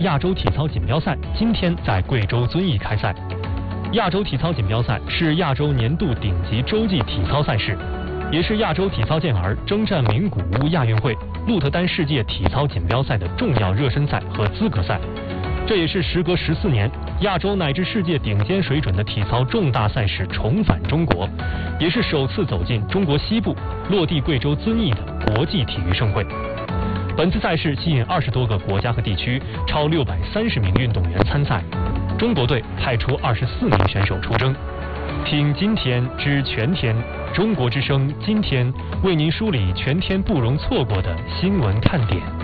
亚洲体操锦标赛今天在贵州遵义开赛。亚洲体操锦标赛是亚洲年度顶级洲际体操赛事，也是亚洲体操健儿征战名古屋亚运会、鹿特丹世界体操锦标赛的重要热身赛和资格赛。这也是时隔14年，亚洲乃至世界顶尖水准的体操重大赛事重返中国，也是首次走进中国西部，落地贵州遵义的国际体育盛会。本次赛事吸引20多个国家和地区，超630名运动员参赛。中国队派出24名选手出征。听今天知全天，中国之声今天为您梳理全天不容错过的新闻看点。